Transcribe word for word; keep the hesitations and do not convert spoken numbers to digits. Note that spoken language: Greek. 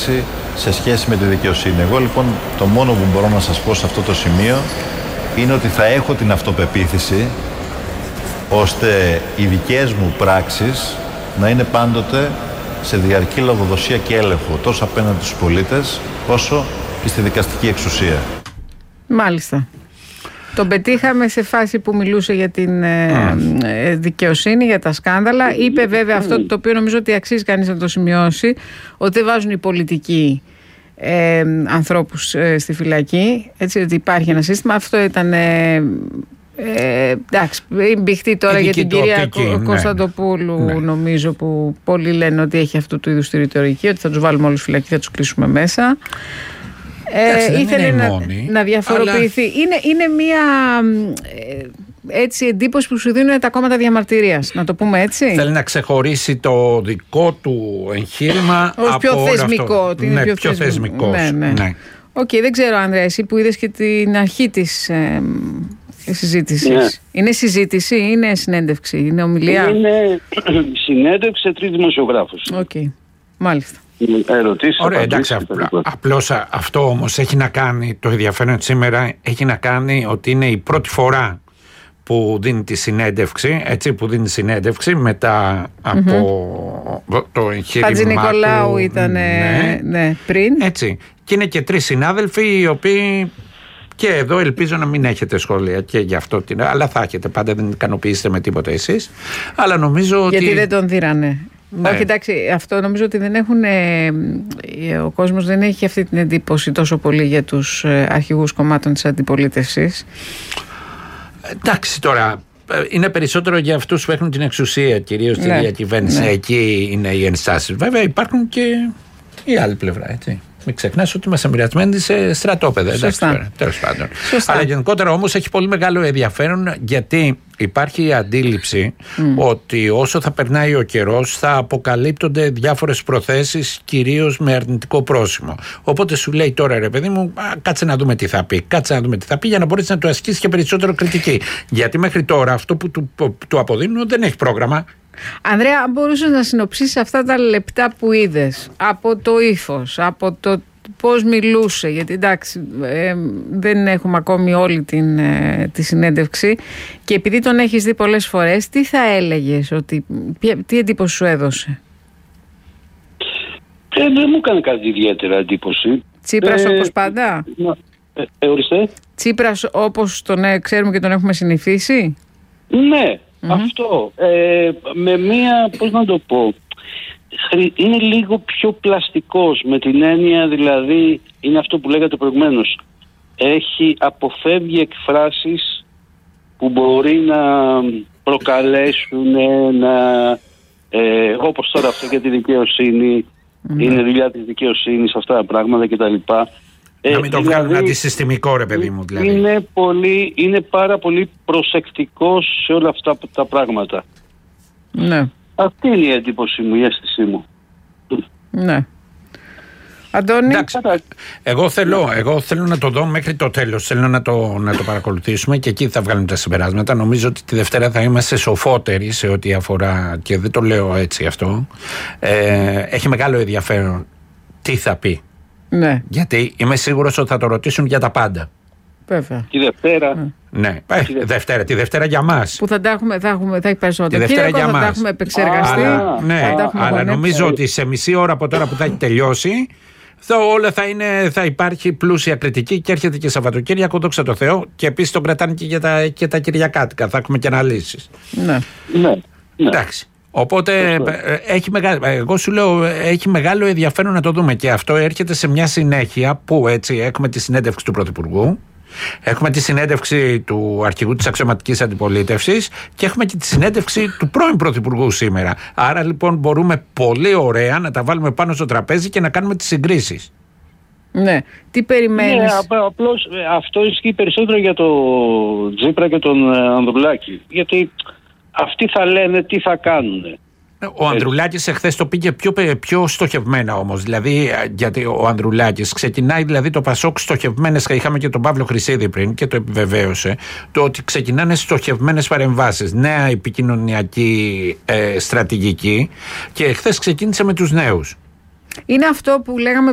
τοποθέτηση σε σχέση με τη δικαιοσύνη. Εγώ λοιπόν το μόνο που μπορώ να σας πω σε αυτό το σημείο είναι ότι θα έχω την αυτοπεποίθηση ώστε οι δικές μου πράξεις να είναι πάντοτε σε διαρκή λογοδοσία και έλεγχο τόσο απέναντι στους πολίτες όσο και στη δικαστική εξουσία. Μάλιστα. Τον πετύχαμε σε φάση που μιλούσε για την ε, δικαιοσύνη, για τα σκάνδαλα. Είπε βέβαια αυτό το οποίο νομίζω ότι αξίζει κανείς να το σημειώσει, ότι δεν βάζουν οι πολιτικοί ε, ανθρώπους ε, στη φυλακή, έτσι, ότι υπάρχει ένα σύστημα. Αυτό ήταν ε, ε, εντάξει, μπηχτή τώρα για την κυρία Κω, ναι. Κωνσταντοπούλου, ναι. Νομίζω, που πολλοί λένε ότι έχει αυτού του είδους τη ρητορική, ότι θα τους βάλουμε όλους στη φυλακή, θα τους κλείσουμε μέσα. Ε, ήθελε να, να διαφοροποιηθεί. Αλλά... Είναι, είναι μια ε, έτσι, εντύπωση που σου δίνουν τα κόμματα διαμαρτυρίας, να το πούμε έτσι. Θέλει να ξεχωρίσει το δικό του εγχείρημα ως από πιο θεσμικό. Ότι είναι ναι, πιο, πιο θεσμικό. Ναι, ναι. ναι. Οκ, okay, δεν ξέρω, Ανδρέα, εσύ που είδες και την αρχή της ε, συζήτησης. Ναι. Είναι συζήτηση, είναι συνέντευξη, είναι ομιλία? Είναι συνέντευξη σε τρεις δημοσιογράφους. Οκ, okay. Μάλιστα. Ερωτήσεις, ωραία, εντάξει, απλά, απλώς αυτό όμως έχει να κάνει, το ενδιαφέρον σήμερα έχει να κάνει ότι είναι η πρώτη φορά που δίνει τη συνέντευξη, έτσι, που δίνει συνέντευξη μετά από mm-hmm. το εγχείρημα Χατζη Νικολάου του, ήταν ναι, ναι, πριν. Έτσι, και είναι και τρεις συνάδελφοι οι οποίοι και εδώ ελπίζω να μην έχετε σχόλια και γι' αυτό, αλλά θα έχετε, πάντα δεν ικανοποιήσετε με τίποτα εσείς, αλλά νομίζω ότι... Γιατί δεν τον δίρανε. Ναι. Όχι, εντάξει, αυτό νομίζω ότι δεν έχουν, ε, ο κόσμος δεν έχει αυτή την εντύπωση τόσο πολύ για τους ε, αρχηγούς κομμάτων της αντιπολίτευσης. Εντάξει, τώρα είναι περισσότερο για αυτούς που έχουν την εξουσία, κυρίως τη ναι. διακυβέρνηση. Ναι. Εκεί είναι οι ενστάσεις. Βέβαια υπάρχουν και η άλλη πλευρά, έτσι. Μην ξεχνάς ότι είμαστε μοιρασμένοι σε στρατόπεδα. Σωστά. Τέλος πάντων. Αλλά γενικότερα όμως έχει πολύ μεγάλο ενδιαφέρον, γιατί υπάρχει η αντίληψη mm. ότι όσο θα περνάει ο καιρός θα αποκαλύπτονται διάφορες προθέσεις, κυρίως με αρνητικό πρόσημο. Οπότε σου λέει τώρα, ρε παιδί μου, α, κάτσε να δούμε τι θα πει. Κάτσε να δούμε τι θα πει για να μπορείς να του ασκήσεις και περισσότερο κριτική. Γιατί μέχρι τώρα αυτό που του, που, του αποδίνουν δεν έχει πρόγραμμα. Ανδρέα, αν μπορούσες να συνοψίσεις αυτά τα λεπτά που είδες, από το ύφος, από το πώς μιλούσε, γιατί εντάξει ε, δεν έχουμε ακόμη όλη την, ε, τη συνέντευξη, και επειδή τον έχεις δει πολλές φορές, τι θα έλεγες, ότι, τι εντύπωση σου έδωσε? Ε, δεν μου έκανε κάτι ιδιαίτερα εντύπωση. Τσίπρας ε, όπως πάντα? Ε, ε, ορίστε. Τσίπρας όπως τον ε, ξέρουμε και τον έχουμε συνηθίσει? Ναι. Mm-hmm. Αυτό, ε, με μία, πώς να το πω, είναι λίγο πιο πλαστικός, με την έννοια δηλαδή, είναι αυτό που λέγατε προηγουμένως, έχει αποφεύγει εκφράσεις που μπορεί να προκαλέσουν, να, ε, όπως τώρα αυτό για τη δικαιοσύνη, mm-hmm. είναι δουλειά της δικαιοσύνης, αυτά τα πράγματα κτλ. Να μην το δηλαδή, βγάλουν αντισυστημικό, ρε παιδί μου, δηλαδή. Είναι, πολύ, είναι πάρα πολύ προσεκτικός σε όλα αυτά τα πράγματα. Ναι. Αυτή είναι η εντύπωση μου, η αίσθησή μου. Ναι. Αντώνη. Εντάξει, εγώ θέλω, εγώ θέλω να το δω μέχρι το τέλος. Θέλω να το, να το παρακολουθήσουμε και εκεί θα βγάλουν τα συμπεράσματα. Νομίζω ότι τη Δευτέρα θα είμαστε σοφότεροι σε ό,τι αφορά, και δεν το λέω έτσι αυτό. Ε, έχει μεγάλο ενδιαφέρον τι θα πει. Ναι. Γιατί είμαι σίγουρος ότι θα το ρωτήσουν για τα πάντα. Βέβαια. Τη Δευτέρα. Ναι, ε, τη Δευτέρα, τη Δευτέρα για μας. Που θα τα έχουμε, θα έχουμε, θα έχει περισσότερο. Τη Δευτέρα για θα μας. τα έχουμε επεξεργαστεί. Α, ναι, αλλά χωνέψει. Νομίζω ότι σε μισή ώρα από τώρα που θα έχει τελειώσει, θα, όλα θα, είναι, θα υπάρχει πλούσια κριτική, και έρχεται και Σαββατοκύριακο, δόξα τω Θεώ, και επίσης τον κρατάνε και για τα, και τα Κυριακάτικα. Θα έχουμε και αναλύσεις. Ναι. Ναι. Εντάξει. Οπότε έχει μεγάλο, εγώ σου λέω, έχει μεγάλο ενδιαφέρον να το δούμε, και αυτό έρχεται σε μια συνέχεια που έτσι έχουμε τη συνέντευξη του Πρωθυπουργού, έχουμε τη συνέντευξη του αρχηγού της αξιωματικής αντιπολίτευσης και έχουμε και τη συνέντευξη του πρώην Πρωθυπουργού σήμερα. Άρα λοιπόν μπορούμε πολύ ωραία να τα βάλουμε πάνω στο τραπέζι και να κάνουμε τις συγκρίσεις. Ναι, τι περιμένεις? Ναι, απλώς αυτό ισχύει περισσότερο για τον Τσίπρα και τον Ανδρουλάκη, γιατί αυτοί θα λένε τι θα κάνουν. Ο Ανδρουλάκης εχθές το πήγε πιο, πιο στοχευμένα όμως. Δηλαδή, γιατί ο Ανδρουλάκης ξεκινάει δηλαδή το Πασόκ στοχευμένες. Είχαμε και τον Παύλο Χρυσίδη πριν και το επιβεβαίωσε. Το ότι ξεκινάνε στοχευμένες παρεμβάσεις. Νέα επικοινωνιακή ε, στρατηγική. Και εχθές ξεκίνησε με τους νέους. Είναι αυτό που λέγαμε